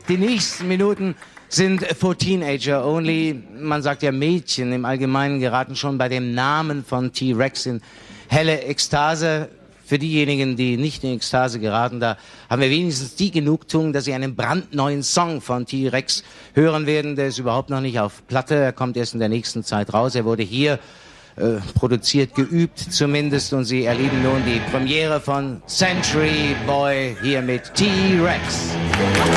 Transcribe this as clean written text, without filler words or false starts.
Die nächsten Minuten sind for Teenager only. Man sagt ja, Mädchen im Allgemeinen geraten schon bei dem Namen von T-Rex in helle Ekstase. Für diejenigen, die nicht in Ekstase geraten, da haben wir wenigstens die Genugtuung, dass sie einen brandneuen Song von T-Rex hören werden. Der ist überhaupt noch nicht auf Platte, er kommt erst in der nächsten Zeit raus. Er wurde hier produziert, geübt zumindest, und Sie erleben nun die Premiere von Century Boy hier mit T-Rex.